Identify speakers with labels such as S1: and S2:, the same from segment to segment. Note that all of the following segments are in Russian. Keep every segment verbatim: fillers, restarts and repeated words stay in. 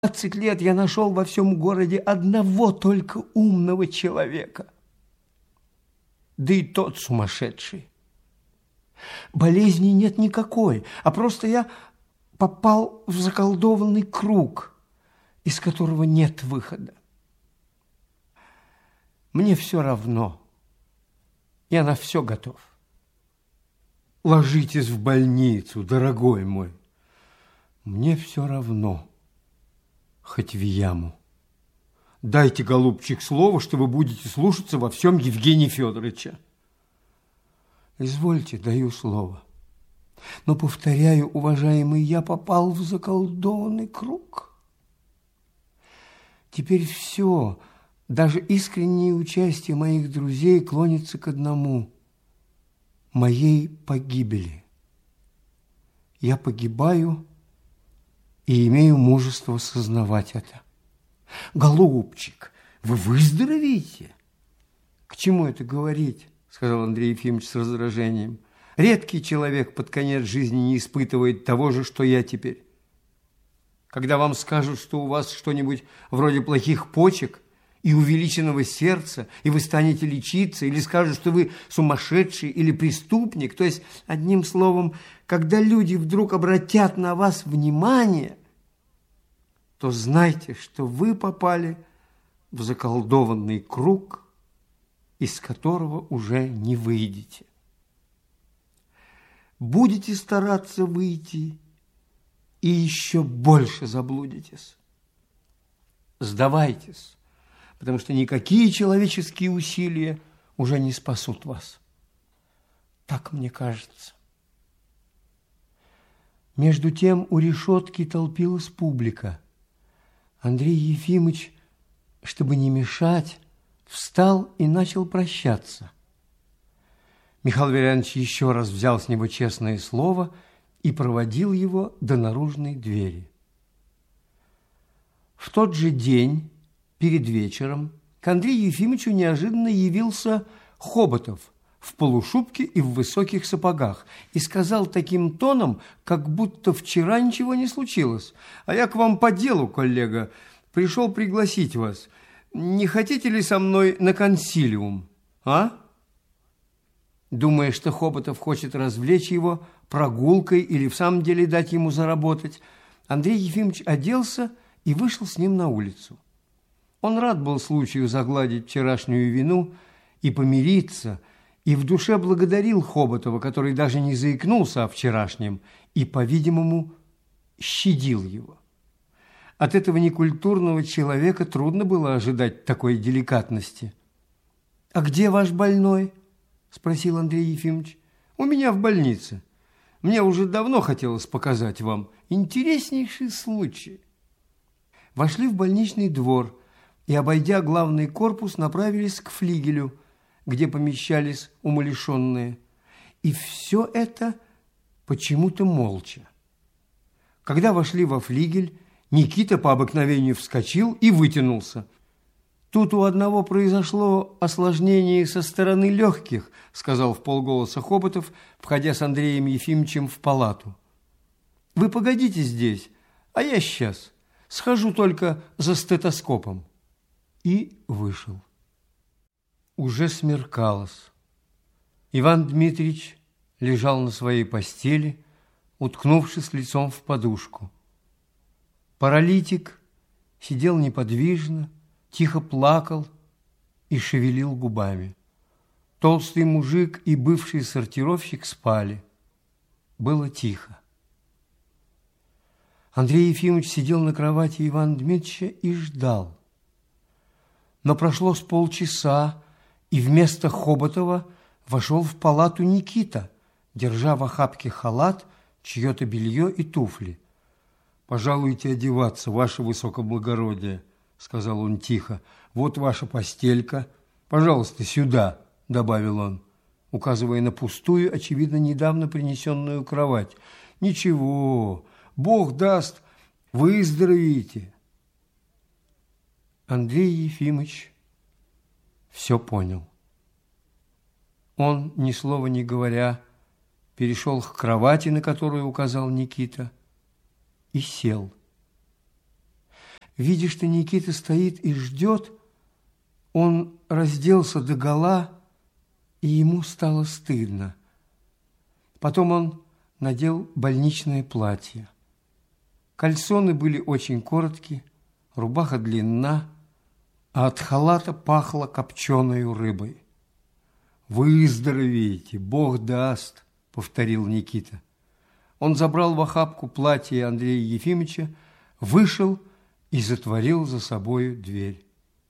S1: двадцать лет я нашел во всем городе одного только умного человека. Да и тот сумасшедший. Болезни нет никакой, а просто я попал в заколдованный круг, из которого нет выхода. Мне все равно. Я на все готов. Ложитесь в больницу, дорогой мой. Мне все равно. Хоть в яму. Дайте, голубчик, слово, что вы будете слушаться во всем Евгения Федоровича. Извольте, даю слово. Но, повторяю, уважаемый, я попал в заколдованный круг. Теперь все, даже искреннее участие моих друзей клонится к одному – моей погибели. Я погибаю и имею мужество сознавать это. Голубчик, вы выздоровеете? К чему это говорить? Сказал Андрей Ефимович с раздражением. Редкий человек под конец жизни не испытывает того же, что я теперь. Когда вам скажут, что у вас что-нибудь вроде плохих почек и увеличенного сердца, и вы станете лечиться, или скажут, что вы сумасшедший или преступник, то есть, одним словом, когда люди вдруг обратят на вас внимание, то знайте, что вы попали в заколдованный круг, из которого уже не выйдете. Будете стараться выйти, и еще больше заблудитесь. Сдавайтесь, потому что никакие человеческие усилия уже не спасут вас. Так мне кажется. Между тем у решетки толпилась публика. Андрей Ефимович, чтобы не мешать, встал и начал прощаться. Михаил Аверьянович еще раз взял с него честное слово и проводил его до наружной двери. В тот же день, перед вечером, к Андрею Ефимовичу неожиданно явился Хоботов в полушубке и в высоких сапогах и сказал таким тоном, как будто вчера ничего не случилось. «А я к вам по делу, коллега, пришел пригласить вас. Не хотите ли со мной на консилиум, а?» Думая, что Хоботов хочет развлечь его прогулкой или в самом деле дать ему заработать, Андрей Ефимович оделся и вышел с ним на улицу. Он рад был случаю загладить вчерашнюю вину и помириться, и в душе благодарил Хоботова, который даже не заикнулся о вчерашнем и, по-видимому, щадил его. От этого некультурного человека трудно было ожидать такой деликатности. «А где ваш больной?» – спросил Андрей Ефимович. «У меня в больнице. Мне уже давно хотелось показать вам интереснейший случай». Вошли в больничный двор и, обойдя главный корпус, направились к флигелю, где помещались умалишенные. И все это почему-то молча. Когда вошли во флигель, Никита по обыкновению вскочил и вытянулся. «Тут у одного произошло осложнение со стороны легких», сказал вполголоса Хоботов, входя с Андреем Ефимовичем в палату. «Вы погодите здесь, а я сейчас схожу только за стетоскопом». И вышел. Уже смеркалось. Иван Дмитриевич лежал на своей постели, уткнувшись лицом в подушку. Паралитик сидел неподвижно, тихо плакал и шевелил губами. Толстый мужик и бывший сортировщик спали. Было тихо. Андрей Ефимович сидел на кровати Ивана Дмитрича и ждал. Но прошло с полчаса, и вместо Хоботова вошел в палату Никита, держа в охапке халат, чье-то белье и туфли. «Пожалуйте одеваться, ваше высокоблагородие», — сказал он тихо. «Вот ваша постелька. Пожалуйста, сюда», — добавил он, указывая на пустую, очевидно, недавно принесенную кровать. «Ничего, Бог даст, выздоровеете». Андрей Ефимович все понял. Он, ни слова не говоря, перешел к кровати, на которую указал Никита, и сел. Видя, что Никита стоит и ждет, он разделся догола, и ему стало стыдно. Потом он надел больничное платье. Кальсоны были очень короткие, рубаха длинна, а от халата пахло копченой рыбой. «Выздоровеете, Бог даст», — повторил Никита. Он забрал в охапку платье Андрея Ефимовича, вышел и затворил за собою дверь.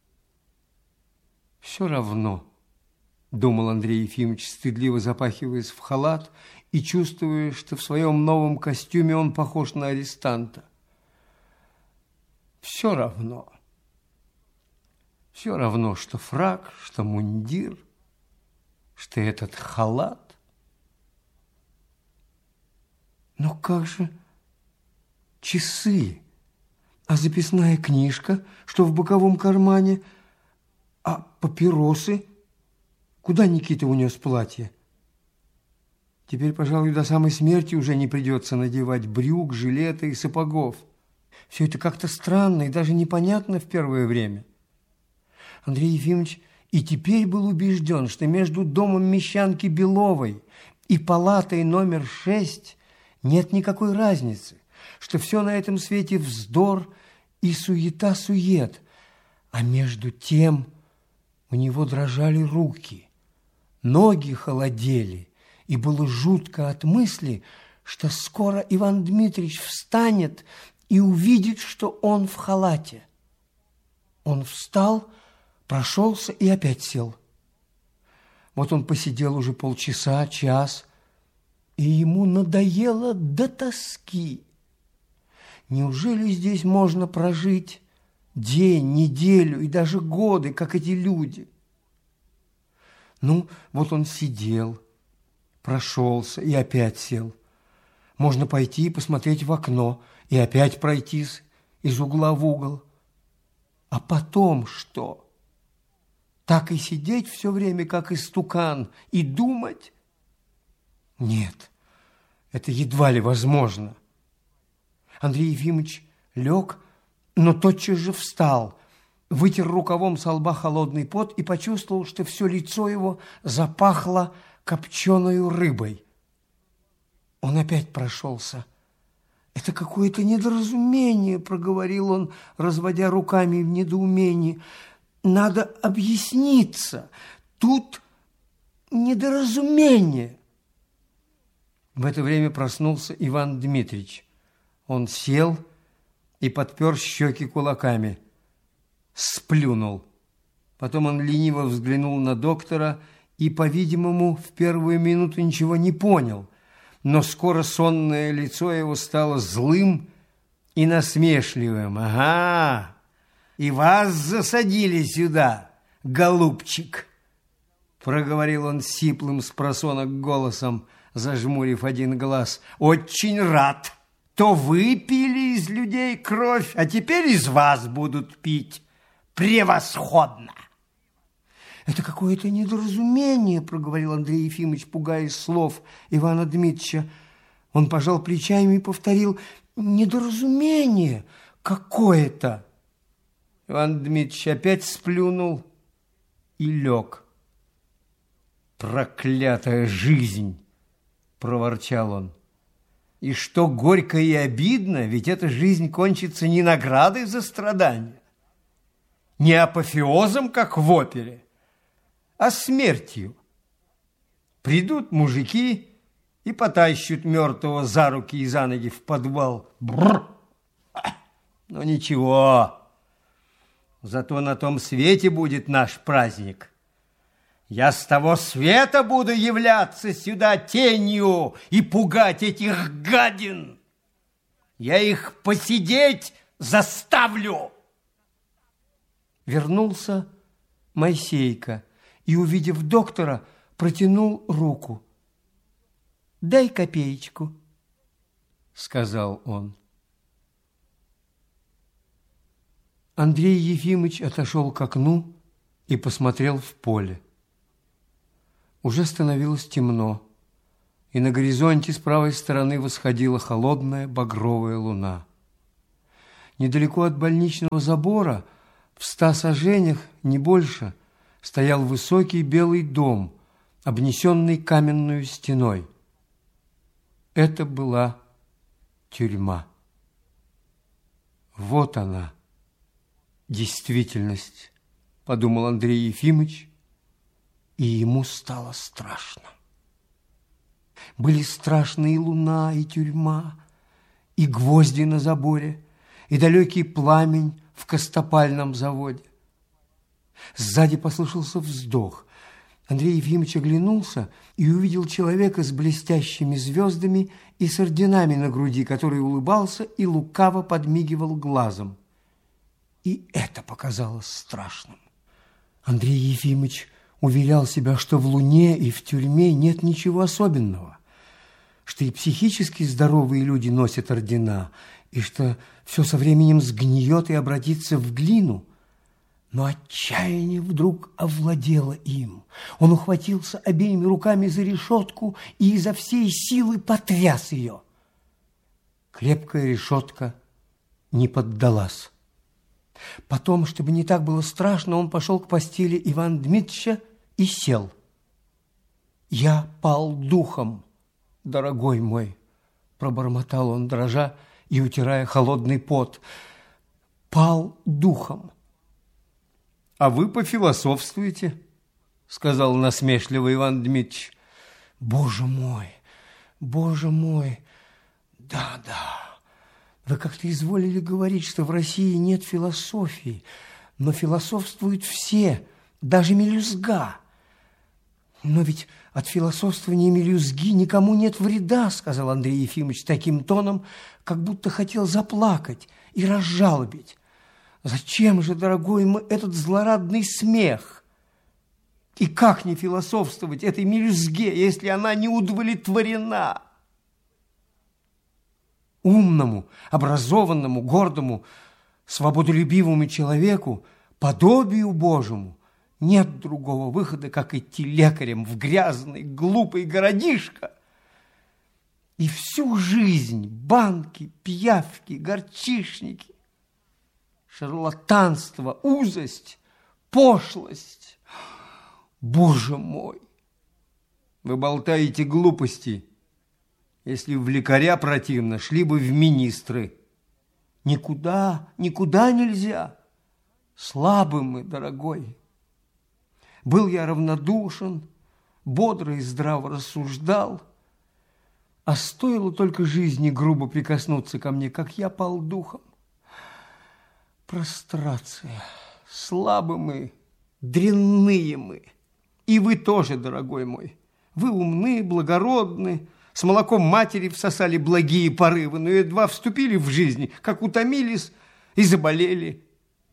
S1: «Все равно», — думал Андрей Ефимович, стыдливо запахиваясь в халат и чувствуя, что в своем новом костюме он похож на арестанта. «Все равно. Все равно, что фрак, что мундир, что этот халат. Но как же часы, а записная книжка, что в боковом кармане, а папиросы? Куда Никита унес платье? Теперь, пожалуй, до самой смерти уже не придется надевать брюк, жилета и сапогов. Все это как-то странно и даже непонятно в первое время. Андрей Ефимович и теперь был убежден, что между домом мещанки Беловой и палатой номер шесть нет никакой разницы, что все на этом свете вздор и суета-сует, а между тем у него дрожали руки, ноги холодели, и было жутко от мысли, что скоро Иван Дмитрич встанет и увидит, что он в халате. Он встал, прошелся и опять сел. Вот он посидел уже полчаса, час, и ему надоело до тоски. Неужели здесь можно прожить день, неделю и даже годы, как эти люди? Ну, вот он сидел, прошелся и опять сел. Можно пойти и посмотреть в окно, и опять пройтись из угла в угол. А потом что? Так и сидеть все время, как истукан, и думать? Нет, это едва ли возможно. Андрей Ефимович лег, но тотчас же встал, вытер рукавом со лба холодный пот и почувствовал, что все лицо его запахло копченой рыбой. Он опять прошелся. «Это какое-то недоразумение», — проговорил он, разводя руками в недоумении. «Надо объясниться. Тут недоразумение». В это время проснулся Иван Дмитрич. Он сел и подпер щеки кулаками. Сплюнул. Потом он лениво взглянул на доктора и, по-видимому, в первую минуту ничего не понял. Но скоро сонное лицо его стало злым и насмешливым. «Ага, и вас засадили сюда, голубчик!» Проговорил он сиплым спросонок голосом, зажмурив один глаз. «Очень рад! То вы пили из людей кровь, а теперь из вас будут пить. Превосходно!» «Это какое-то недоразумение», — проговорил Андрей Ефимович, пугаясь слов Ивана Дмитрича. Он пожал плечами и повторил: «Недоразумение какое-то». Иван Дмитрич опять сплюнул и лег. «Проклятая жизнь!» — проворчал он. «И что горько и обидно, ведь эта жизнь кончится не наградой за страдания, не апофеозом, как в опере, а смертью. Придут мужики и потащут мертвого за руки и за ноги в подвал. Бррр! Но ничего, зато на том свете будет наш праздник. Я с того света буду являться сюда тенью и пугать этих гадин. Я их посидеть заставлю». Вернулся Моисейка и, увидев доктора, протянул руку. «Дай копеечку», — сказал он. Андрей Ефимович отошел к окну и посмотрел в поле. Уже становилось темно, и на горизонте с правой стороны восходила холодная багровая луна. Недалеко от больничного забора, в ста саженях, не больше, стоял высокий белый дом, обнесенный каменную стеной. Это была тюрьма. Вот она, действительность, подумал Андрей Ефимыч, и ему стало страшно. Были страшны и луна, и тюрьма, и гвозди на заборе, и далекий пламень в костопальном заводе. Сзади послышался вздох. Андрей Ефимович оглянулся и увидел человека с блестящими звездами и с орденами на груди, который улыбался и лукаво подмигивал глазом. И это показалось страшным. Андрей Ефимович уверял себя, что в луне и в тюрьме нет ничего особенного, что и психически здоровые люди носят ордена, и что все со временем сгниет и обратится в глину. Но отчаяние вдруг овладело им. Он ухватился обеими руками за решетку и изо всей силы потряс ее. Крепкая решетка не поддалась. Потом, чтобы не так было страшно, он пошел к постели Ивана Дмитрича и сел. «Я пал духом, дорогой мой», – пробормотал он, дрожа и утирая холодный пот. «Пал духом». «А вы пофилософствуете», – сказал насмешливо Иван Дмитрич. «Боже мой, боже мой, да-да, вы как-то изволили говорить, что в России нет философии, но философствуют все, даже мелюзга. Но ведь от философствования мелюзги никому нет вреда», – сказал Андрей Ефимович таким тоном, как будто хотел заплакать и разжалобить. «Зачем же, дорогой мой, этот злорадный смех? И как не философствовать этой мелюзге, если она не удовлетворена?» Умному, образованному, гордому, свободолюбивому человеку, подобию Божьему, нет другого выхода, как идти лекарем в грязный, глупый городишко. И всю жизнь банки, пиявки, горчишники, шарлатанство, узость, пошлость. Боже мой! Вы болтаете глупости. Если в лекаря противно, шли бы в министры. Никуда, никуда нельзя. Слабы мы, дорогой. Был я равнодушен, бодро и здраво рассуждал, а стоило только жизни грубо прикоснуться ко мне, как я пал духом. Прострация. Слабы мы, дрянные мы. И вы тоже, дорогой мой. Вы умны, благородны, с молоком матери всосали благие порывы, но едва вступили в жизнь, как утомились и заболели.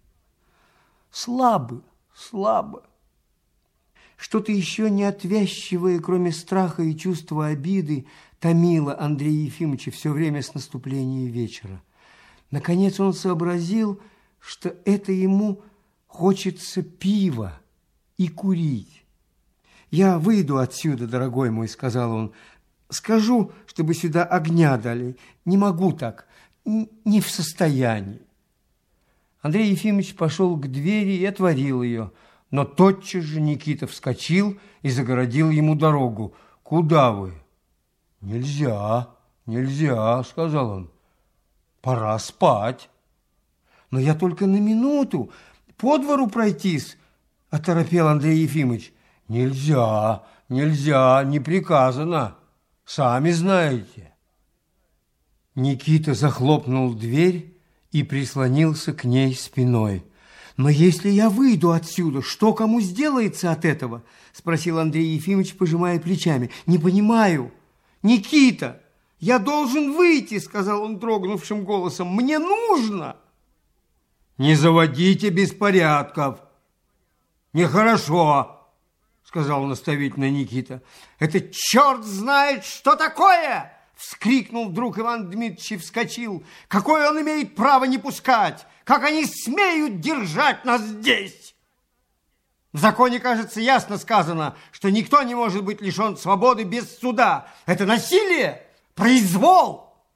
S1: Слабы, слабы. Что-то еще неотвязчивое, кроме страха и чувства обиды, томило Андрея Ефимовича все время с наступления вечера. Наконец он сообразил, что это ему хочется пива и курить. «Я выйду отсюда, дорогой мой», — сказал он. «Скажу, чтобы сюда огня дали. Не могу так, не в состоянии». Андрей Ефимович пошел к двери и отворил ее, но тотчас же Никита вскочил и загородил ему дорогу. «Куда вы?» «Нельзя, нельзя», — сказал он. «Пора спать». «Но я только на минуту, по двору пройтись», — оторопел Андрей Ефимович. «Нельзя, нельзя, не приказано, сами знаете». Никита захлопнул дверь и прислонился к ней спиной. «Но если я выйду отсюда, что кому сделается от этого?» – спросил Андрей Ефимович, пожимая плечами. «Не понимаю. Никита, я должен выйти», – сказал он дрогнувшим голосом. «Мне нужно». «Не заводите беспорядков. Нехорошо», – сказал наставительно Никита. «Это черт знает, что такое!» – вскрикнул вдруг Иван Дмитрич и вскочил. «Какое он имеет право не пускать? Как они смеют держать нас здесь? В законе, кажется, ясно сказано, что никто не может быть лишен свободы без суда. Это насилие, произвол.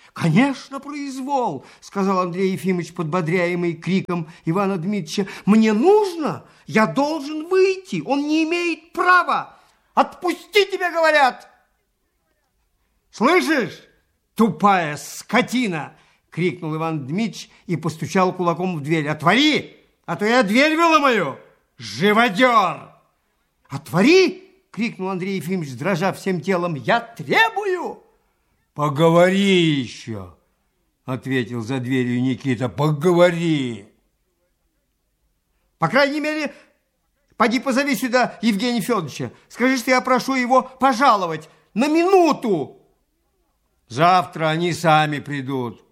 S1: «Конечно, произвол», – сказал Андрей Ефимович, подбодряемый криком Ивана Дмитрича. «Мне нужно, я должен выйти, он не имеет права. Отпусти, тебе говорят!» «Слышишь, тупая скотина!» – крикнул Иван Дмитрич и постучал кулаком в дверь. «Отвори, а то я дверь выломаю, живодер!» «Отвори!» – крикнул Андрей Ефимович, дрожа всем телом. «Я требую!»
S2: «Поговори еще!» – ответил за дверью Никита. «Поговори!»
S1: «По крайней мере, поди позови сюда Евгения Федоровича. Скажи, что я прошу его пожаловать на минуту!»
S2: «Завтра они сами придут».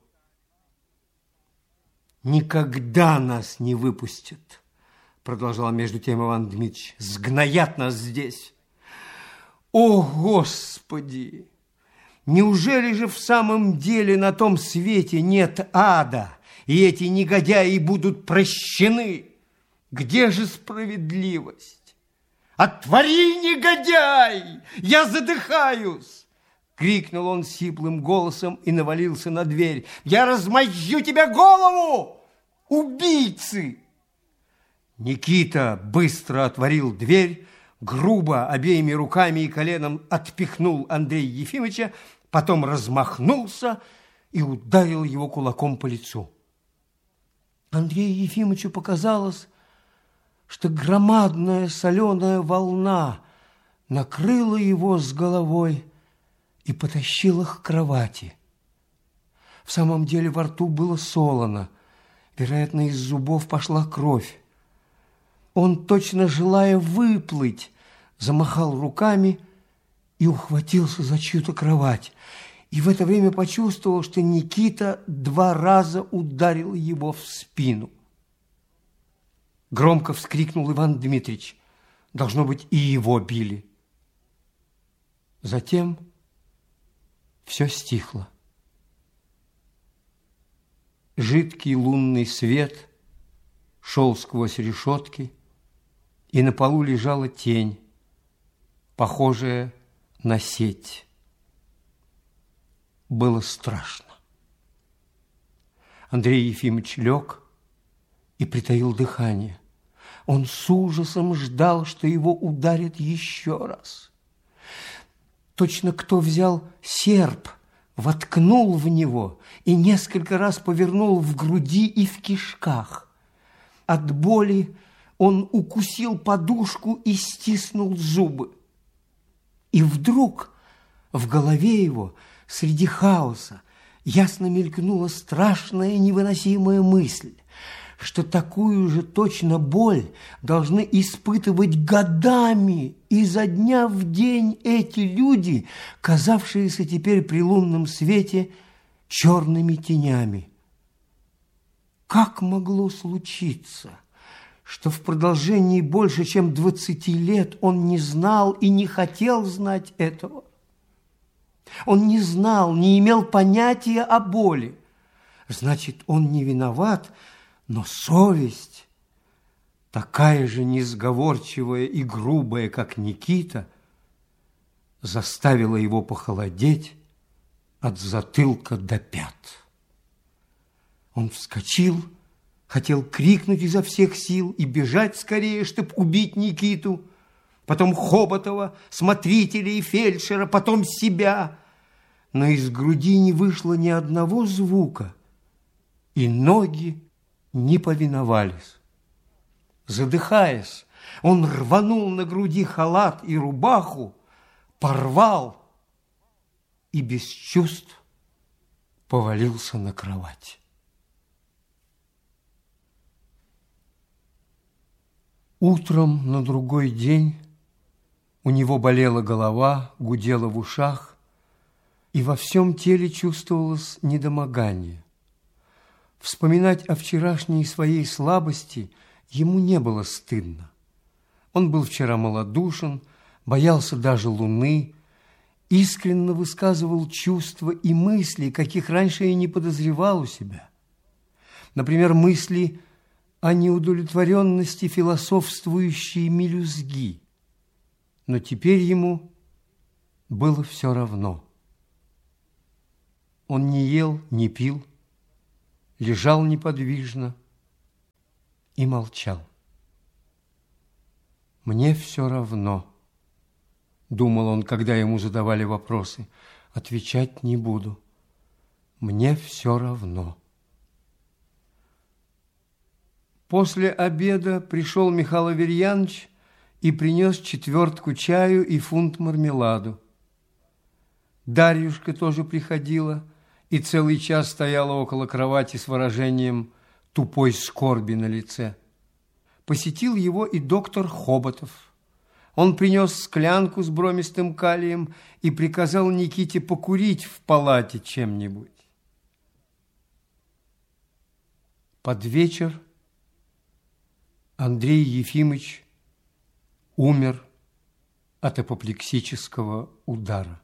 S1: «Никогда нас не выпустят», – продолжал между тем Иван Дмитрич. «Сгноят нас здесь. О, Господи! Неужели же в самом деле на том свете нет ада, и эти негодяи будут прощены? Где же справедливость? Отвори, негодяй! Я задыхаюсь!» Крикнул он сиплым голосом и навалился на дверь. «Я размозжу тебе голову, убийцы!» Никита быстро отворил дверь, грубо обеими руками и коленом отпихнул Андрея Ефимовича, потом размахнулся и ударил его кулаком по лицу. Андрею Ефимовичу показалось, что громадная соленая волна накрыла его с головой и потащила к кровати. В самом деле во рту было солоно, вероятно, из зубов пошла кровь. Он, точно желая выплыть, замахал руками и ухватился за чью-то кровать. И в это время почувствовал, что Никита два раза ударил его в спину. Громко вскрикнул Иван Дмитрич. Должно быть, и его били. Затем все стихло. Жидкий лунный свет шел сквозь решетки, и на полу лежала тень, похожая на сеть. Было страшно. Андрей Ефимович лег и притаил дыхание. Он с ужасом ждал, что его ударят еще раз. Точно кто взял серп, воткнул в него и несколько раз повернул в груди и в кишках. От боли он укусил подушку и стиснул зубы. И вдруг в голове его среди хаоса ясно мелькнула страшная невыносимая мысль, что такую же точно боль должны испытывать годами изо дня в день эти люди, казавшиеся теперь при лунном свете черными тенями. Как могло случиться, что в продолжении больше чем двадцати лет он не знал и не хотел знать этого? Он не знал, не имел понятия о боли. Значит, он не виноват, но совесть, такая же несговорчивая и грубая, как Никита, заставила его похолодеть от затылка до пят. Он вскочил, хотел крикнуть изо всех сил и бежать скорее, чтобы убить Никиту, потом Хоботова, смотрителя и фельдшера, потом себя. Но из груди не вышло ни одного звука, и ноги не повиновались. Задыхаясь, он рванул на груди халат и рубаху, порвал и без чувств повалился на кровать. Утром на другой день у него болела голова, гудела в ушах, и во всем теле чувствовалось недомогание. Вспоминать о вчерашней своей слабости ему не было стыдно. Он был вчера малодушен, боялся даже луны, искренне высказывал чувства и мысли, каких раньше и не подозревал у себя. Например, мысли о неудовлетворенности философствующей мелюзги. Но теперь ему было все равно. Он не ел, не пил, лежал неподвижно и молчал. «Мне все равно», — думал он, когда ему задавали вопросы, — «отвечать не буду. Мне все равно». После обеда пришел Михаил Аверьяныч и принес четвертку чаю и фунт мармеладу. Дарьюшка тоже приходила и целый час стояла около кровати с выражением тупой скорби на лице. Посетил его и доктор Хоботов. Он принес склянку с бромистым калием и приказал Никите покурить в палате чем-нибудь. Под вечер Андрей Ефимыч умер от апоплексического удара.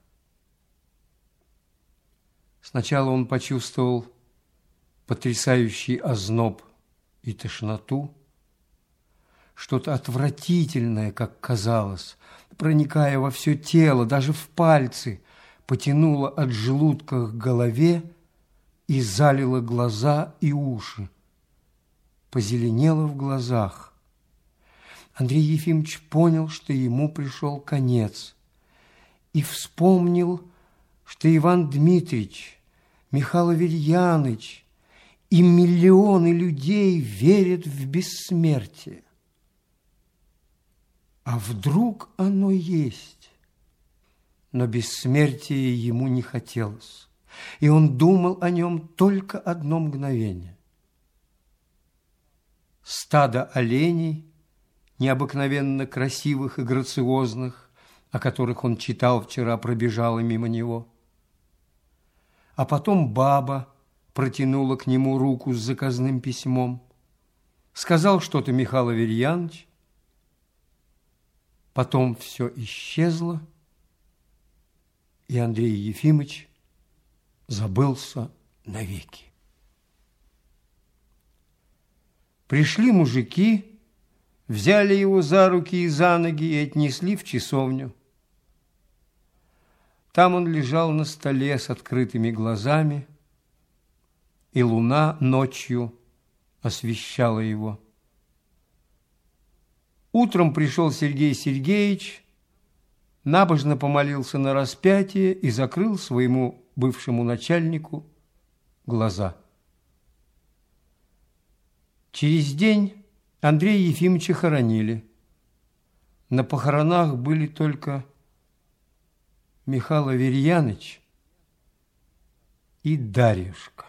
S1: Сначала он почувствовал потрясающий озноб и тошноту, что-то отвратительное, как казалось, проникая во все тело, даже в пальцы, потянуло от желудка к голове и залило глаза и уши. Позеленело в глазах. Андрей Ефимович понял, что ему пришел конец, и вспомнил, что Иван Дмитриевич, Михаил Аверьяныч и миллионы людей верят в бессмертие. А вдруг оно есть? Но бессмертия ему не хотелось, и он думал о нем только одно мгновение. Стадо оленей, необыкновенно красивых и грациозных, о которых он читал вчера, пробежало мимо него. А потом баба протянула к нему руку с заказным письмом. Сказал что-то Михаил Аверьяныч. Потом все исчезло, и Андрей Ефимыч забылся навеки. Пришли мужики, взяли его за руки и за ноги и отнесли в часовню. Там он лежал на столе с открытыми глазами, и луна ночью освещала его. Утром пришел Сергей Сергеевич, набожно помолился на распятие и закрыл своему бывшему начальнику глаза. Через день Андрея Ефимовича хоронили. На похоронах были только Михаил Аверьяныч и Дарьюшка.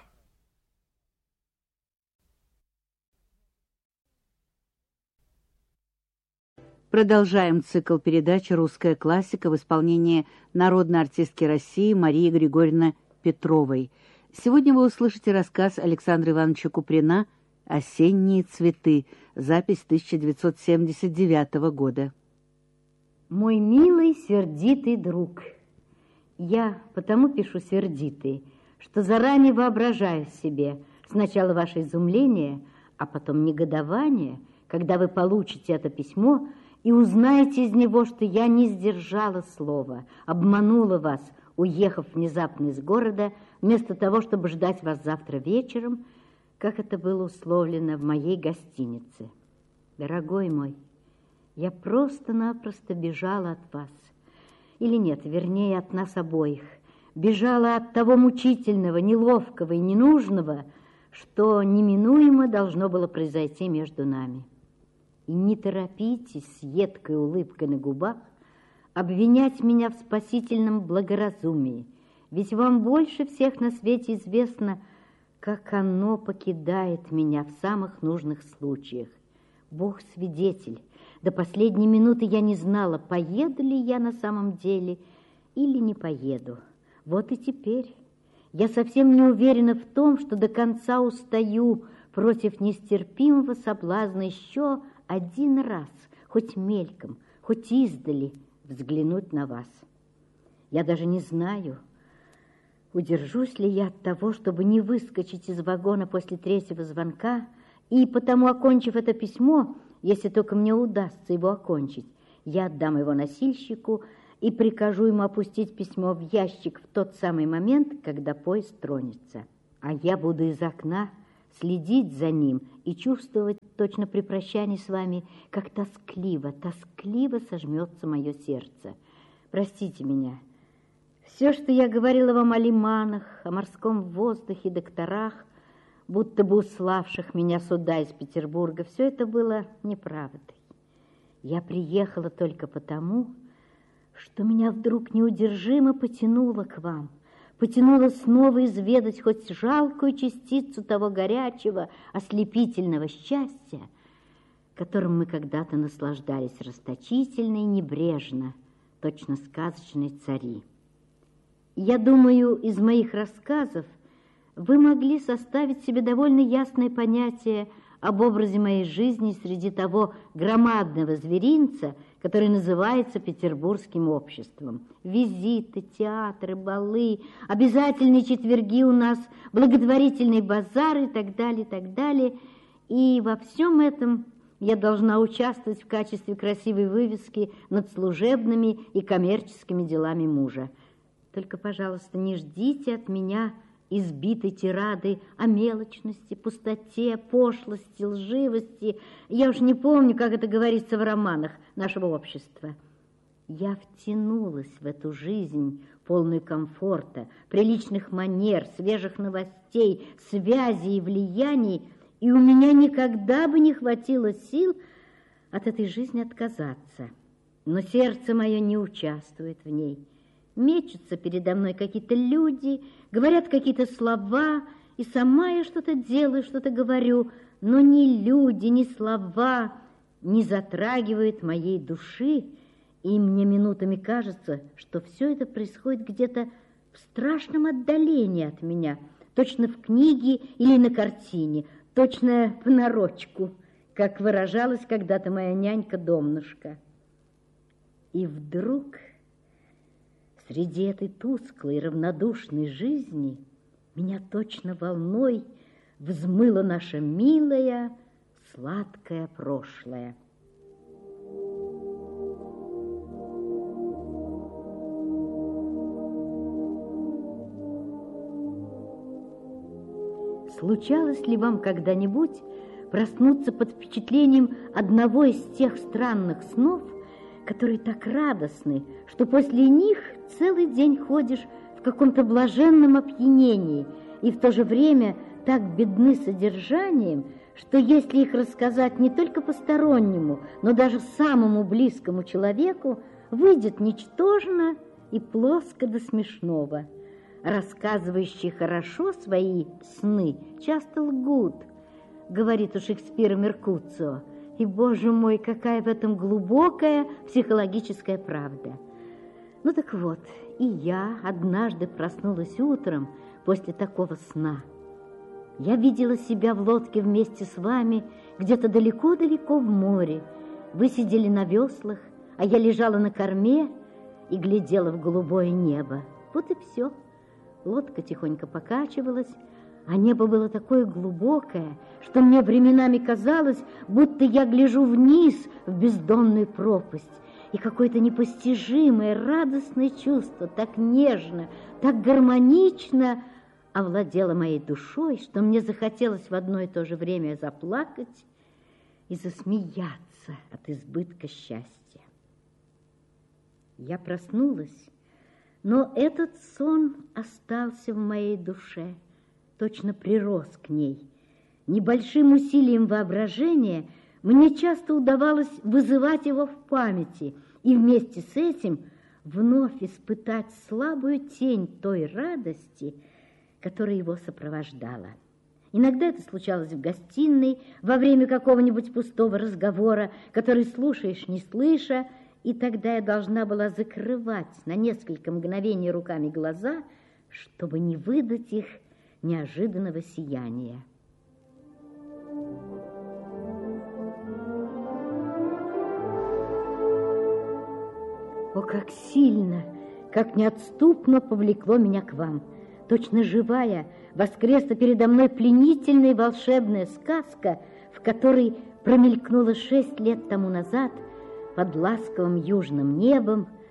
S3: Продолжаем цикл передач «Русская классика» в исполнении народной артистки России Марии Григорьевны Петровой. Сегодня вы услышите рассказ Александра Ивановича Куприна «Осенние цветы», запись тысяча девятьсот семьдесят девятого года.
S4: Мой милый сердитый друг, я потому пишу сердитый, что заранее воображаю себе сначала ваше изумление, а потом негодование, когда вы получите это письмо и узнаете из него, что я не сдержала слова, обманула вас, уехав внезапно из города, вместо того, чтобы ждать вас завтра вечером, как это было условлено в моей гостинице. Дорогой мой, я просто-напросто бежала от вас. Или нет, вернее, от нас обоих. Бежала от того мучительного, неловкого и ненужного, что неминуемо должно было произойти между нами. И не торопитесь с едкой улыбкой на губах обвинять меня в спасительном благоразумии, ведь вам больше всех на свете известно, как оно покидает меня в самых нужных случаях. Бог свидетель, до последней минуты я не знала, поеду ли я на самом деле или не поеду. Вот и теперь я совсем не уверена в том, что до конца устаю против нестерпимого соблазна еще один раз, хоть мельком, хоть издали, взглянуть на вас. Я даже не знаю, удержусь ли я от того, чтобы не выскочить из вагона после третьего звонка, и потому, окончив это письмо, если только мне удастся его окончить, я отдам его носильщику и прикажу ему опустить письмо в ящик в тот самый момент, когда поезд тронется. А я буду из окна следить за ним и чувствовать точно при прощании с вами, как тоскливо, тоскливо сожмется мое сердце. Простите меня. Все, что я говорила вам о лиманах, о морском воздухе, докторах, будто бы уславших меня сюда из Петербурга, все это было неправдой. Я приехала только потому, что меня вдруг неудержимо потянуло к вам, потянуло снова изведать хоть жалкую частицу того горячего, ослепительного счастья, которым мы когда-то наслаждались расточительно и небрежно, точно сказочные цари. Я думаю, из моих рассказов вы могли составить себе довольно ясное понятие об образе моей жизни среди того громадного зверинца, который называется петербургским обществом. Визиты, театры, балы, обязательные четверги у нас, благотворительные базары и так далее, и так далее. И во всем этом я должна участвовать в качестве красивой вывески над служебными и коммерческими делами мужа. Только, пожалуйста, не ждите от меня избитой тирады о мелочности, пустоте, пошлости, лживости. Я уж не помню, как это говорится в романах нашего общества. Я втянулась в эту жизнь, полную комфорта, приличных манер, свежих новостей, связей и влияний, и у меня никогда бы не хватило сил от этой жизни отказаться. Но сердце мое не участвует в ней. Мечутся передо мной какие-то люди, говорят какие-то слова, и сама я что-то делаю, что-то говорю, но ни люди, ни слова не затрагивают моей души, и мне минутами кажется, что все это происходит где-то в страшном отдалении от меня, точно в книге или на картине, точно понарошку, как выражалась когда-то моя нянька-домнушка. И вдруг среди этой тусклой, равнодушной жизни меня точно волной взмыло наше милое, сладкое прошлое. Случалось ли вам когда-нибудь проснуться под впечатлением одного из тех странных снов, которые так радостны, что после них целый день ходишь в каком-то блаженном опьянении и в то же время так бедны содержанием, что если их рассказать не только постороннему, но даже самому близкому человеку, выйдет ничтожно и плоско до смешного. Рассказывающие хорошо свои сны часто лгут, говорит у Шекспира Меркуцио. И, боже мой, какая в этом глубокая психологическая правда. Ну так вот, и я однажды проснулась утром после такого сна. Я видела себя в лодке вместе с вами где-то далеко-далеко в море. Вы сидели на веслах, а я лежала на корме и глядела в голубое небо. Вот и все. Лодка тихонько покачивалась, а небо было такое глубокое, что мне временами казалось, будто я гляжу вниз в бездонную пропасть, и какое-то непостижимое радостное чувство, так нежно, так гармонично овладело моей душой, что мне захотелось в одно и то же время заплакать и засмеяться от избытка счастья. Я проснулась, но этот сон остался в моей душе, точно прирос к ней. Небольшим усилием воображения мне часто удавалось вызывать его в памяти и вместе с этим вновь испытать слабую тень той радости, которая его сопровождала. Иногда это случалось в гостиной, во время какого-нибудь пустого разговора, который слушаешь, не слыша, и тогда я должна была закрывать на несколько мгновений руками глаза, чтобы не выдать их неожиданного сияния. О, как сильно, как неотступно повлекло меня к вам! Точно живая, воскресла передо мной пленительная и волшебная сказка, в которой промелькнула шесть лет тому назад под ласковым южным небом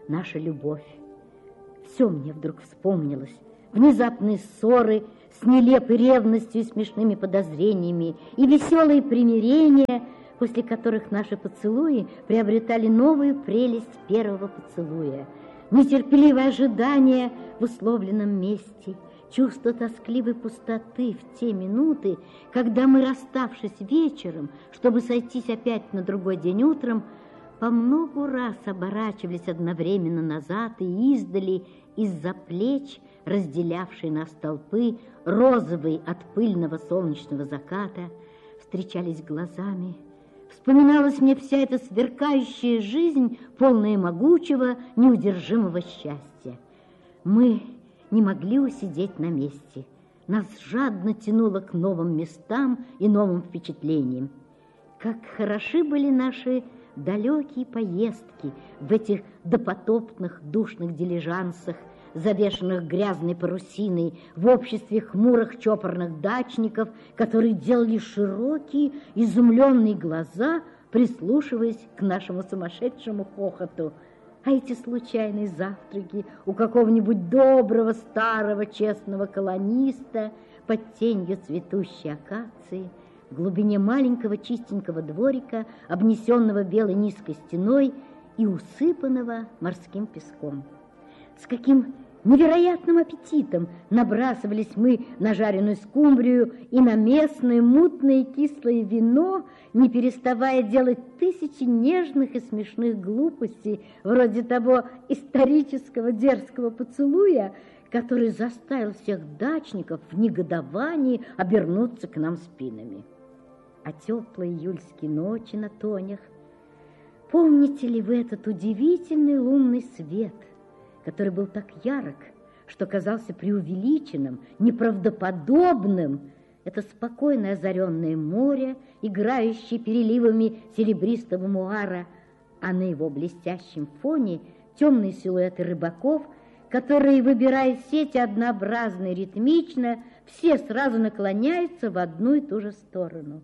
S4: наша любовь. Все мне вдруг вспомнилось. Внезапные ссоры с нелепой ревностью и смешными подозрениями, и веселые примирения, после которых наши поцелуи приобретали новую прелесть первого поцелуя. Нетерпеливое ожидание в условленном месте, чувство тоскливой пустоты в те минуты, когда мы, расставшись вечером, чтобы сойтись опять на другой день утром, по многу раз оборачивались одновременно назад и издали из-за плеч, разделявшей нас толпы, розовой от пыльного солнечного заката, встречались глазами. Вспоминалась мне вся эта сверкающая жизнь, полная могучего, неудержимого счастья. Мы не могли усидеть на месте. Нас жадно тянуло к новым местам и новым впечатлениям. Как хороши были наши далекие поездки в этих допотопных душных дилижансах, завешенных грязной парусиной, в обществе хмурых чопорных дачников, которые делали широкие, изумленные глаза, прислушиваясь к нашему сумасшедшему хохоту. А эти случайные завтраки у какого-нибудь доброго, старого, честного колониста под тенью цветущей акации, в глубине маленького чистенького дворика, обнесенного белой низкой стеной и усыпанного морским песком. С каким невероятным аппетитом набрасывались мы на жареную скумбрию и на местное мутное и кислое вино, не переставая делать тысячи нежных и смешных глупостей, вроде того исторического дерзкого поцелуя, который заставил всех дачников в негодовании обернуться к нам спинами. А теплые июльские ночи на тонях, помните ли вы этот удивительный лунный свет, который был так ярок, что казался преувеличенным, неправдоподобным? Это спокойное озаренное море, играющее переливами серебристого муара, а на его блестящем фоне темные силуэты рыбаков, которые, выбирая сети однообразно и ритмично, все сразу наклоняются в одну и ту же сторону.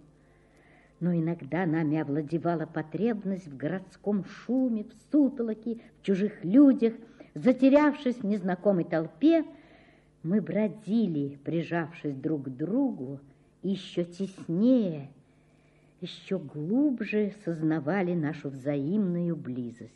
S4: Но иногда нами овладевала потребность в городском шуме, в сутолоке, в чужих людях. Затерявшись в незнакомой толпе, мы бродили, прижавшись друг к другу, и еще теснее, еще глубже сознавали нашу взаимную близость.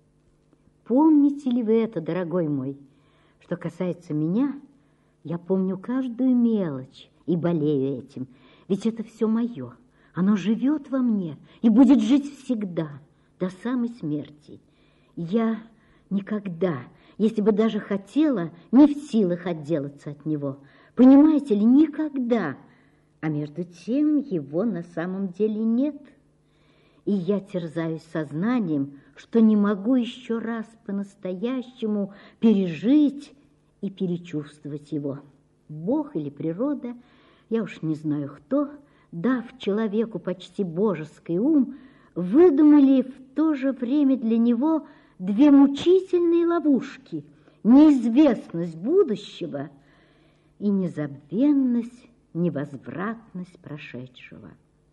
S4: Помните ли вы это, дорогой мой? Что касается меня, я помню каждую мелочь и болею этим, ведь это все мое. Оно живет во мне и будет жить всегда, до самой смерти. Я никогда, если бы даже хотела, не в силах отделаться от него. Понимаете ли, никогда. А между тем его на самом деле нет. И я терзаюсь сознанием, что не могу еще раз по-настоящему пережить и перечувствовать его. Бог или природа, я уж не знаю кто, дав человеку почти божеский ум, выдумали в то же время для него две мучительные ловушки: неизвестность будущего и незабвенность, невозвратность прошедшего.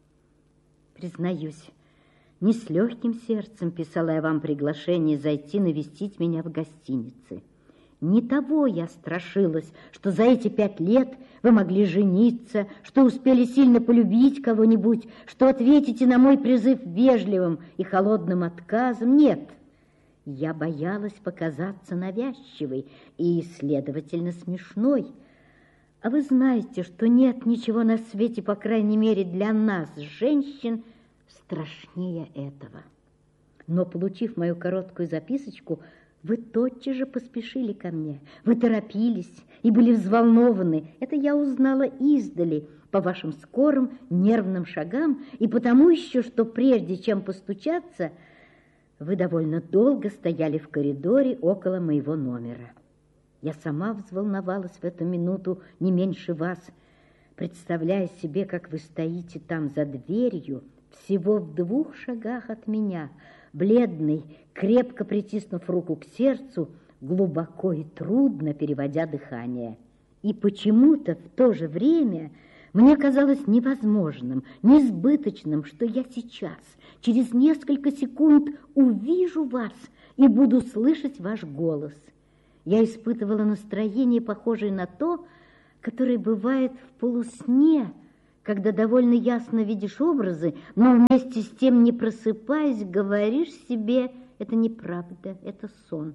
S4: Признаюсь, не с легким сердцем писала я вам приглашение зайти навестить меня в гостинице. Не того я страшилась, что за эти пять лет вы могли жениться, что успели сильно полюбить кого-нибудь, что ответите на мой призыв вежливым и холодным отказом. Нет, я боялась показаться навязчивой и, следовательно, смешной. А вы знаете, что нет ничего на свете, по крайней мере для нас, женщин, страшнее этого. Но, получив мою короткую записочку, вы тотчас же поспешили ко мне, вы торопились и были взволнованы. Это я узнала издали по вашим скорым нервным шагам и потому еще, что прежде чем постучаться, вы довольно долго стояли в коридоре около моего номера. Я сама взволновалась в эту минуту не меньше вас, представляя себе, как вы стоите там за дверью, всего в двух шагах от меня, бледный, крепко притиснув руку к сердцу, глубоко и трудно переводя дыхание. И почему-то в то же время Мне казалось невозможным, несбыточным, что я сейчас, через несколько секунд, увижу вас и буду слышать ваш голос. Я испытывала настроение, похожее на то, которое бывает в полусне, когда довольно ясно видишь образы, но вместе с тем, не просыпаясь, говоришь себе: это неправда, это сон.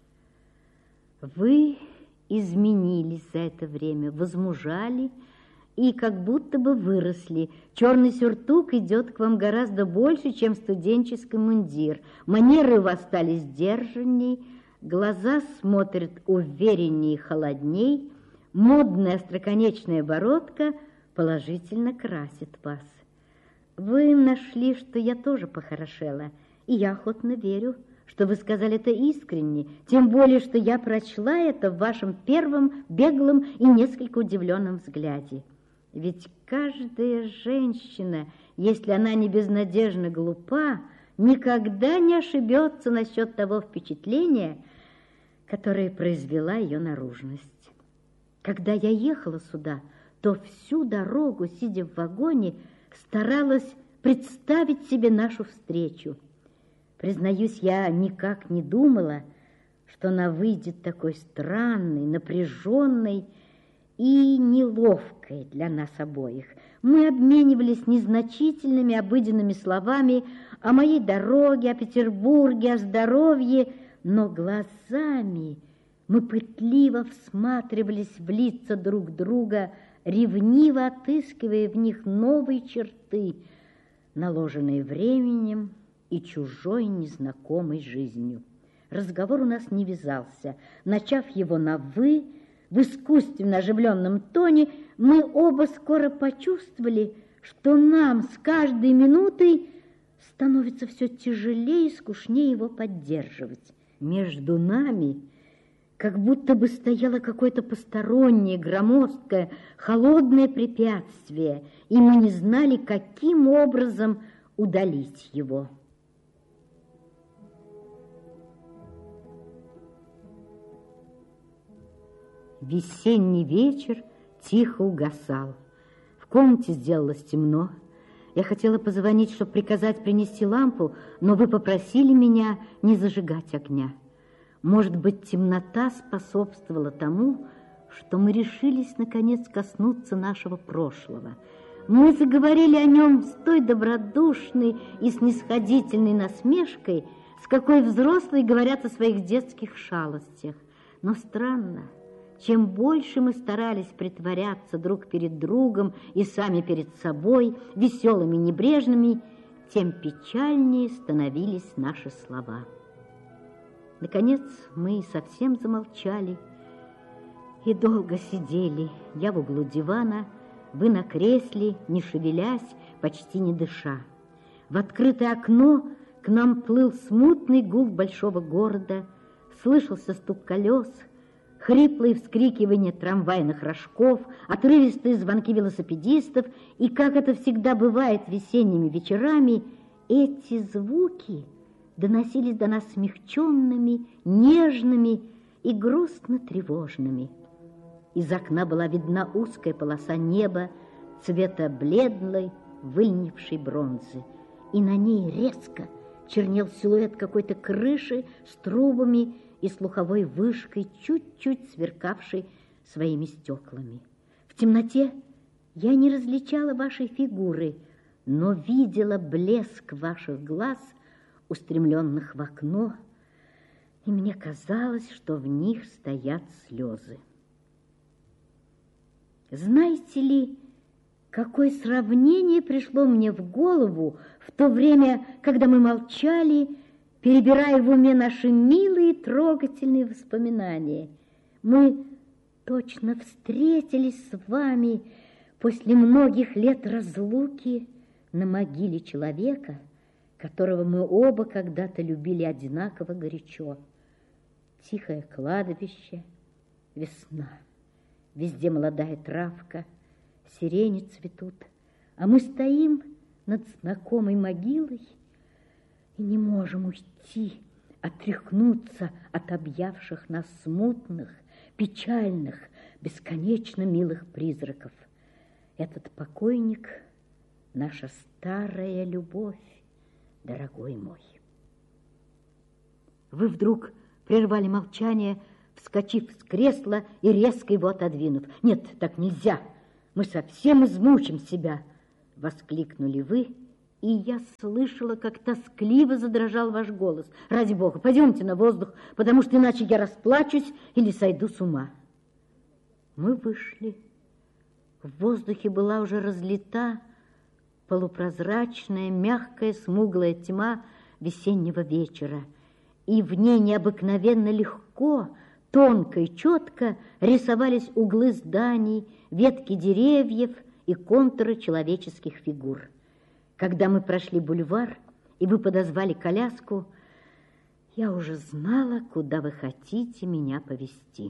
S4: Вы изменились за это время, возмужали и как будто бы выросли. Черный сюртук идет к вам гораздо больше, чем студенческий мундир. Манеры у вас стали сдержанней, глаза смотрят увереннее и холодней, модная остроконечная бородка положительно красит вас. Вы нашли, что я тоже похорошела, и я охотно верю, что вы сказали это искренне, тем более, что я прочла это в вашем первом беглом и несколько удивленном взгляде. Ведь каждая женщина, если она не безнадежно глупа, никогда не ошибется насчет того впечатления, которое произвела ее наружность. Когда я ехала сюда, то всю дорогу, сидя в вагоне, старалась представить себе нашу встречу. Признаюсь, я никак не думала, что она выйдет такой странной, напряженной и неловкой для нас обоих. Мы обменивались незначительными обыденными словами о моей дороге, о Петербурге, о здоровье, но глазами мы пытливо всматривались в лица друг друга, ревниво отыскивая в них новые черты, наложенные временем и чужой незнакомой жизнью. Разговор у нас не вязался. Начав его на «вы», в искусственно оживленном тоне, мы оба скоро почувствовали, что нам с каждой минутой становится все тяжелее и скучнее его поддерживать. Между нами как будто бы стояло какое-то постороннее, громоздкое, холодное препятствие, и мы не знали, каким образом удалить его. Весенний вечер тихо угасал. В комнате сделалось темно. Я хотела позвонить, чтобы приказать принести лампу, но вы попросили меня не зажигать огня. Может быть, темнота способствовала тому, что мы решились, наконец, коснуться нашего прошлого. Мы заговорили о нем с той добродушной и снисходительной насмешкой, с какой взрослые говорят о своих детских шалостях. Но странно, чем больше мы старались притворяться друг перед другом и сами перед собой, веселыми, небрежными, тем печальнее становились наши слова. Наконец мы совсем замолчали и долго сидели. Я в углу дивана, вы на кресле, не шевелясь, почти не дыша. В открытое окно к нам плыл смутный гул большого города, слышался стук колес, хриплые вскрикивания трамвайных рожков, отрывистые звонки велосипедистов, и, как это всегда бывает весенними вечерами, эти звуки доносились до нас смягченными, нежными и грустно-тревожными. Из окна была видна узкая полоса неба цвета бледной, выльнившей бронзы, и на ней резко чернел силуэт какой-то крыши с трубами и слуховой вышкой, чуть-чуть сверкавшей своими стеклами. В темноте я не различала вашей фигуры, но видела блеск ваших глаз, устремленных в окно, и мне казалось, что в них стоят слезы. Знаете ли, какое сравнение пришло мне в голову в то время, когда мы молчали, перебирая в уме наши милые трогательные воспоминания? Мы точно встретились с вами после многих лет разлуки на могиле человека, которого мы оба когда-то любили одинаково горячо. Тихое кладбище, весна, везде молодая травка, сирени цветут, а мы стоим над знакомой могилой и не можем уйти, отряхнуться от объявших нас смутных, печальных, бесконечно милых призраков. Этот покойник — наша старая любовь, дорогой мой. Вы вдруг прервали молчание, вскочив с кресла и резко его отодвинув. «Нет, так нельзя, мы совсем измучим себя!» — воскликнули вы, и я слышала, как тоскливо задрожал ваш голос. «Ради Бога, пойдемте на воздух, потому что иначе я расплачусь или сойду с ума». Мы вышли. В воздухе была уже разлита полупрозрачная, мягкая, смуглая тьма весеннего вечера, и в ней необыкновенно легко, тонко и четко рисовались углы зданий, ветки деревьев и контуры человеческих фигур. Когда мы прошли бульвар, и вы подозвали коляску, я уже знала, куда вы хотите меня повезти.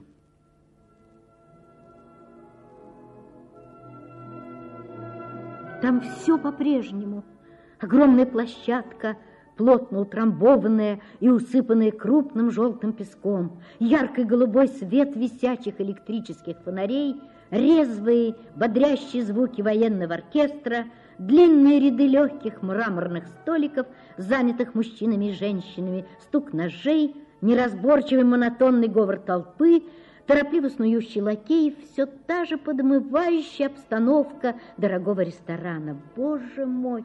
S4: Там все по-прежнему. Огромная площадка, плотно утрамбованная и усыпанная крупным желтым песком, яркий голубой свет висячих электрических фонарей, резвые, бодрящие звуки военного оркестра, длинные ряды легких мраморных столиков, занятых мужчинами и женщинами, стук ножей, неразборчивый монотонный говор толпы, торопливо снующий лакей, все та же подмывающая обстановка дорогого ресторана. Боже мой,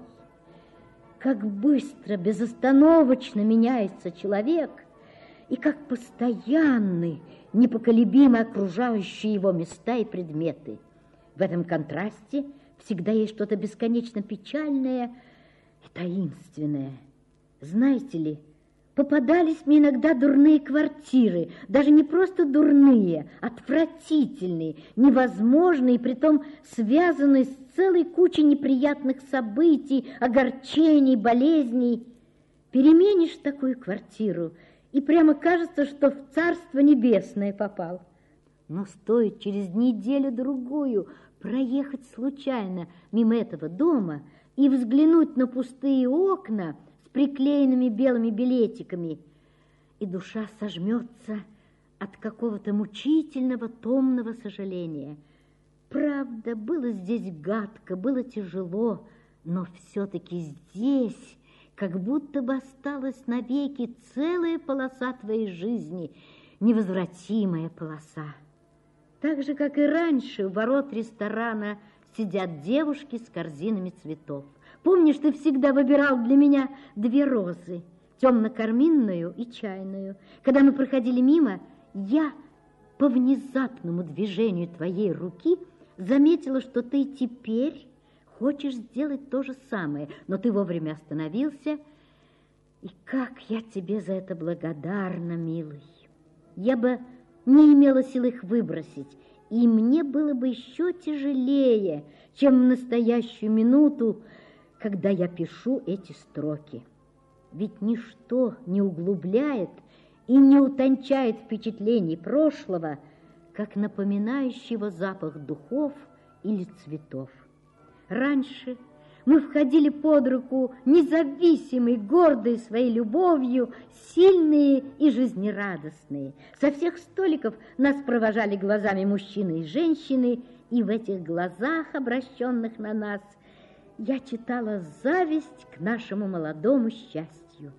S4: как быстро, безостановочно меняется человек, и как постоянны, непоколебимо окружающие его места и предметы. В этом контрасте всегда есть что-то бесконечно печальное и таинственное. Знаете ли, попадались мне иногда дурные квартиры, даже не просто дурные, отвратительные, невозможные, притом связанные с целой кучей неприятных событий, огорчений, болезней. Переменишь такую квартиру, и прямо кажется, что в Царство Небесное попал. Но стоит через неделю-другую проехать случайно мимо этого дома и взглянуть на пустые окна с приклеенными белыми билетиками, и душа сожмется от какого-то мучительного, томного сожаления. Правда, было здесь гадко, было тяжело, но все-таки здесь как будто бы осталась навеки целая полоса твоей жизни, невозвратимая полоса. Так же, как и раньше, у ворот ресторана сидят девушки с корзинами цветов. Помнишь, ты всегда выбирал для меня две розы, темно-карминную и чайную. Когда мы проходили мимо, я по внезапному движению твоей руки заметила, что ты теперь хочешь сделать то же самое, но ты вовремя остановился, и как я тебе за это благодарна, милый. Я бы не имела сил их выбросить, и мне было бы еще тяжелее, чем в настоящую минуту, когда я пишу эти строки. Ведь ничто не углубляет и не утончает впечатлений прошлого, как напоминающего запах духов или цветов. Раньше мы входили под руку, независимые, гордые своей любовью, сильные и жизнерадостные. Со всех столиков нас провожали глазами мужчины и женщины, и в этих глазах, обращенных на нас, я читала зависть к нашему молодому счастью.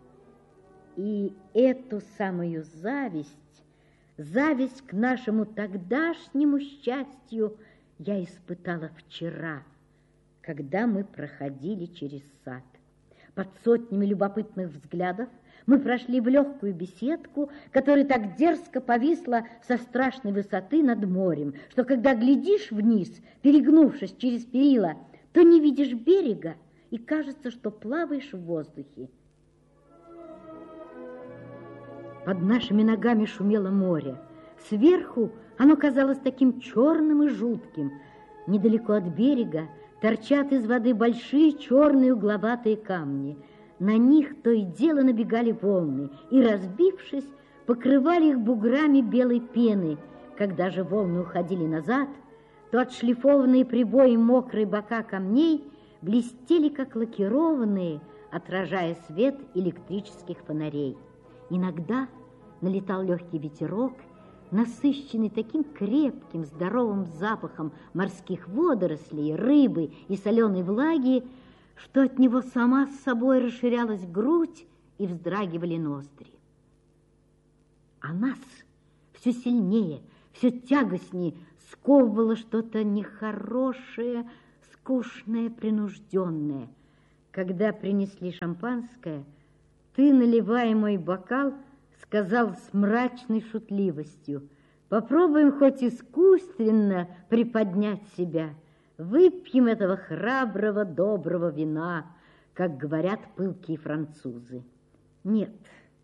S4: И эту самую зависть, зависть к нашему тогдашнему счастью я испытала вчера, когда мы проходили через сад. Под сотнями любопытных взглядов мы прошли в легкую беседку, которая так дерзко повисла со страшной высоты над морем, что когда глядишь вниз, перегнувшись через перила, то не видишь берега, и кажется, что плаваешь в воздухе. Под нашими ногами шумело море. Сверху оно казалось таким черным и жутким. Недалеко от берега торчат из воды большие черные угловатые камни. На них то и дело набегали волны, и, разбившись, покрывали их буграми белой пены. Когда же волны уходили назад, то отшлифованные прибоем мокрые бока камней блестели, как лакированные, отражая свет электрических фонарей. Иногда налетал легкий ветерок, насыщенный таким крепким, здоровым запахом морских водорослей, рыбы и соленой влаги, что от него сама с собой расширялась грудь и вздрагивали ноздри. А нас все сильнее, все тягостнее сковывало что-то нехорошее, скучное, принужденное. Когда принесли шампанское, ты, наливая мой бокал, сказал с мрачной шутливостью: попробуем хоть искусственно приподнять себя, выпьем этого храброго, доброго вина, как говорят пылкие французы. Нет,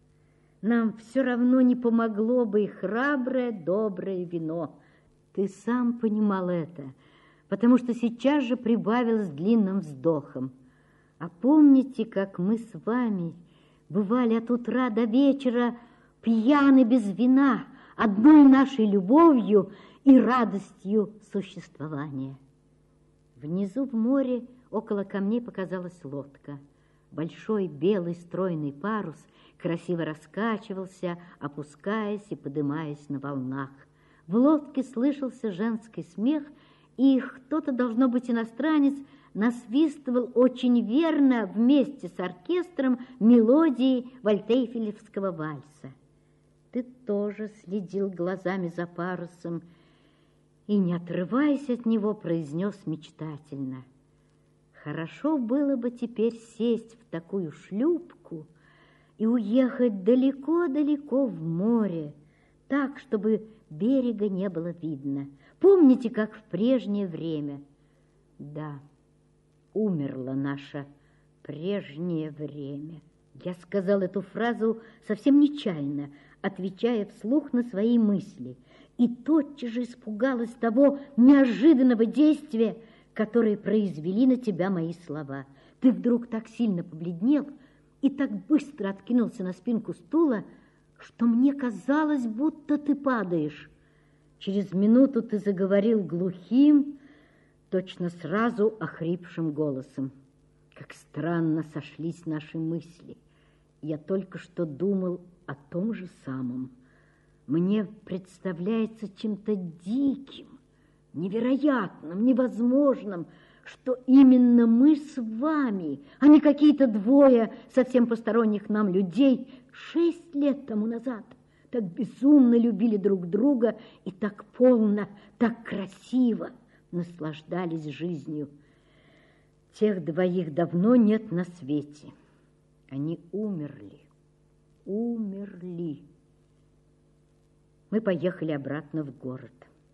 S4: нам все равно не помогло бы и храброе, доброе вино. Ты сам понимал это, потому что сейчас же прибавил с длинным вздохом. А помните, как мы с вами бывали от утра до вечера пьяны без вина, одной нашей любовью и радостью существования? Внизу в море около камней показалась лодка. Большой белый стройный парус красиво раскачивался, опускаясь и подымаясь на волнах. В лодке слышался женский смех, и кто-то, должно быть иностранец, насвистывал очень верно вместе с оркестром мелодии вальтейфелевского вальса. Ты тоже следил глазами за парусом и, не отрываясь от него, произнес мечтательно: хорошо было бы теперь сесть в такую шлюпку и уехать далеко-далеко в море, так, чтобы берега не было видно. Помните, как в прежнее время? Да, умерло наше прежнее время. Я сказал эту фразу совсем нечаянно, отвечая вслух на свои мысли, и тотчас же испугалась того неожиданного действия, которые произвели на тебя мои слова. Ты вдруг так сильно побледнел и так быстро откинулся на спинку стула, что мне казалось, будто ты падаешь. Через минуту ты заговорил глухим, точно сразу охрипшим голосом. Как странно сошлись наши мысли. Я только что думал о том же самом. Мне представляется чем-то диким, невероятным, невозможным, что именно мы с вами, а не какие-то двое совсем посторонних нам людей, шесть лет тому назад так безумно любили друг друга и так полно, так красиво наслаждались жизнью. Тех двоих давно нет на свете. Они умерли, умерли. Мы поехали обратно в город.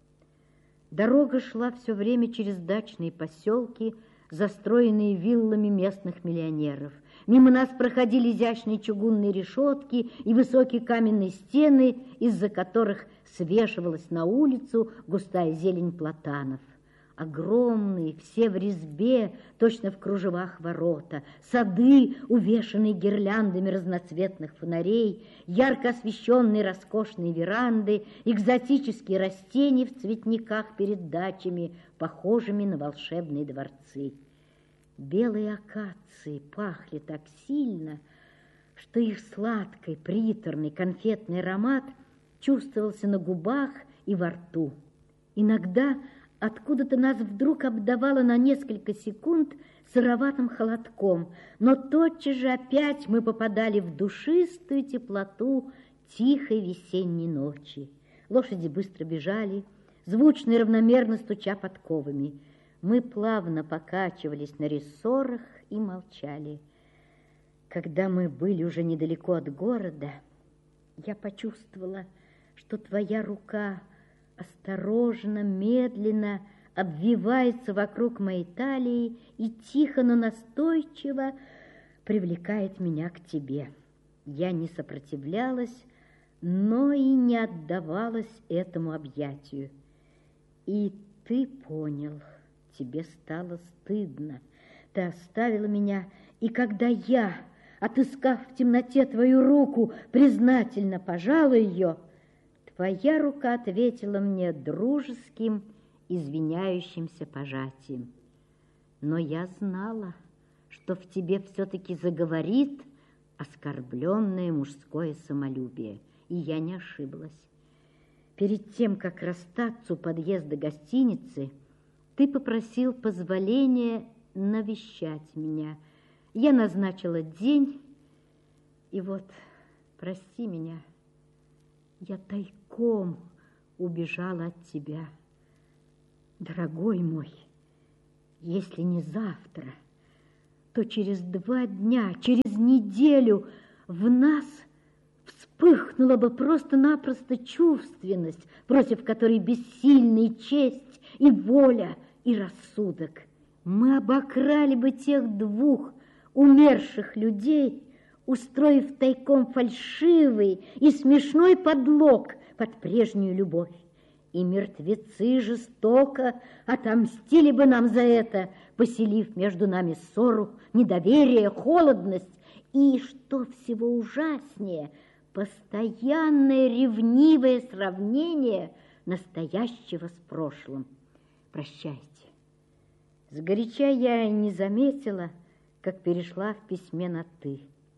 S4: Дорога шла все время через дачные поселки, застроенные виллами местных миллионеров. Мимо нас проходили изящные чугунные решетки и высокие каменные стены, из-за которых свешивалась на улицу густая зелень платанов. Огромные, все в резьбе, точно в кружевах ворота, сады, увешанные гирляндами разноцветных фонарей, ярко освещенные роскошные веранды, экзотические растения в цветниках перед дачами, похожими на волшебные дворцы. Белые акации пахли так сильно, что их сладкий, приторный конфетный аромат чувствовался на губах и во рту. Иногда откуда-то нас вдруг обдавало на несколько секунд сыроватым холодком, но тотчас же опять мы попадали в душистую теплоту тихой весенней ночи. Лошади быстро бежали, звучно и равномерно стуча подковами. Мы плавно покачивались на рессорах и молчали. Когда мы были уже недалеко от города, я почувствовала, что твоя рука осторожно, медленно обвивается вокруг моей талии и тихо, но настойчиво привлекает меня к тебе. Я не сопротивлялась, но и не отдавалась этому объятию. И ты понял, тебе стало стыдно. Ты оставила меня, и когда я, отыскав в темноте твою руку, признательно пожала ее, твоя рука ответила мне дружеским, извиняющимся пожатием. Но я знала, что в тебе все-таки заговорит оскорбленное мужское самолюбие, и я не ошиблась. Перед тем, как расстаться у подъезда гостиницы, ты попросил позволения навещать меня. Я назначила день, и вот, прости меня, я тайком убежала от тебя. Дорогой мой, если не завтра, то через два дня, через неделю в нас вспыхнула бы просто-напросто чувственность, против которой бессильны и честь, и воля, и рассудок. Мы обокрали бы тех двух умерших людей, устроив тайком фальшивый и смешной подлог под прежнюю любовь. И мертвецы жестоко отомстили бы нам за это, поселив между нами ссору, недоверие, холодность и, что всего ужаснее, постоянное ревнивое сравнение настоящего с прошлым. Прощайте. Сгоряча я не заметила, как перешла в письме на «ты».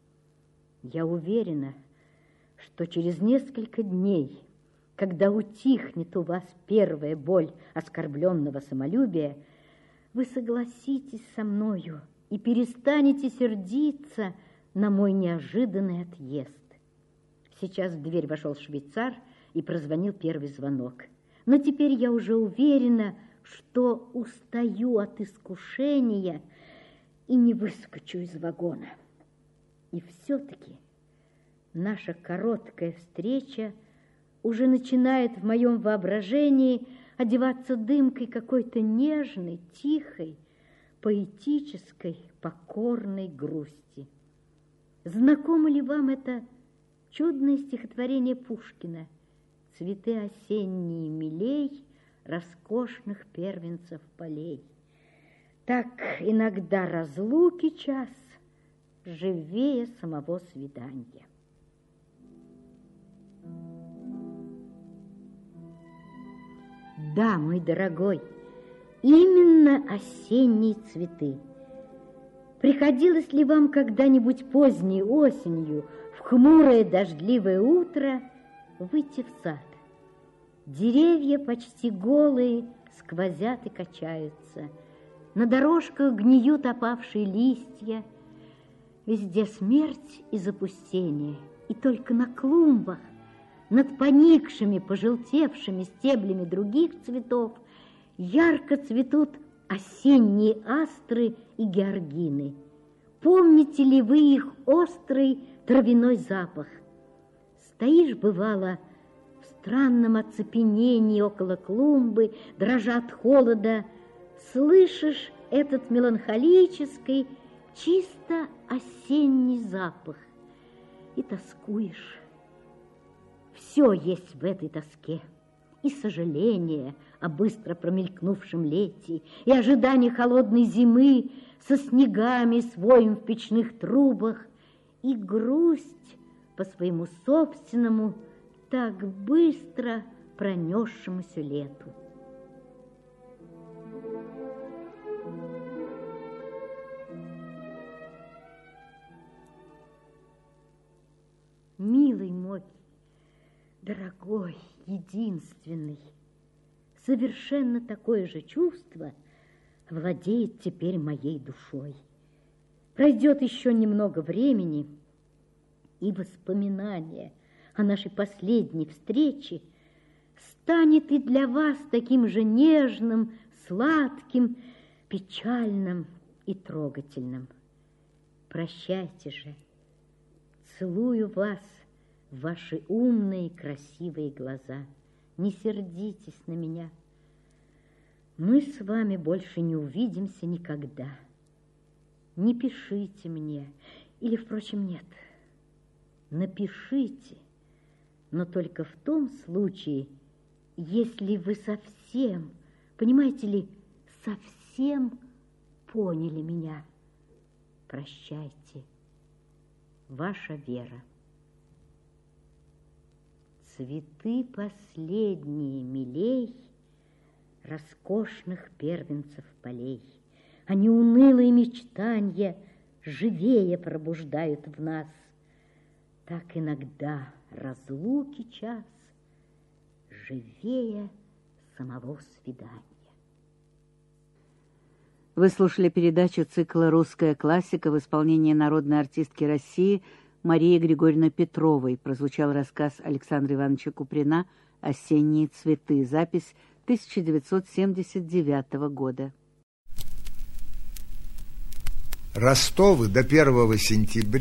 S4: Я уверена, что через несколько дней, когда утихнет у вас первая боль оскорбленного самолюбия, вы согласитесь со мною и перестанете сердиться на мой неожиданный отъезд. Сейчас в дверь вошел швейцар и прозвонил первый звонок. Но теперь я уже уверена, что устаю от искушения и не выскочу из вагона. И все-таки наша короткая встреча уже начинает в моем воображении одеваться дымкой какой-то нежной, тихой, поэтической, покорной грусти. Знакомо ли вам это чудное стихотворение Пушкина «Цветы осенние милей роскошных первенцев полей»? Так иногда разлуки час живее самого свидания. Да, мой дорогой, именно осенние цветы. Приходилось ли вам когда-нибудь поздней осенью в хмурое дождливое утро выйти в сад? Деревья почти голые сквозят и качаются. На дорожках гниют опавшие листья. Везде смерть и запустение. И только на клумбах, над поникшими, пожелтевшими стеблями других цветов, ярко цветут осенние астры и георгины. Помните ли вы их острый травяной запах? Стоишь, бывало, в странном оцепенении около клумбы, дрожа от холода, слышишь этот меланхолический, чисто осенний запах и тоскуешь. Все есть в этой тоске. И сожаление о быстро промелькнувшем лете, и ожидание холодной зимы со снегами, своим в печных трубах, и грусть по своему собственному, так быстро пронесшемуся лету. Милый мой, дорогой, единственный, совершенно такое же чувство владеет теперь моей душой. Пройдет еще немного времени, и воспоминание о нашей последней встрече станет и для вас таким же нежным, сладким, печальным и трогательным. Прощайте же, целую вас в ваши умные, красивые глаза. Не сердитесь на меня. Мы с вами больше не увидимся никогда. Не пишите мне, или, впрочем, нет. Напишите, но только в том случае, если вы совсем, понимаете ли, совсем поняли меня. Прощайте. Ваша Вера. Цветы последние милей роскошных первенцев полей. Они унылые мечтанья живее пробуждают в нас. Так иногда разлуки час живее самого свидания.
S3: Вы слушали передачу цикла «Русская классика» в исполнении народной артистки России Марии Григорьевны Петровой. Прозвучал рассказ Александра Ивановича Куприна «Осенние цветы». Запись тысяча девятьсот семьдесят девятого года.
S5: Ростовы до первого сентября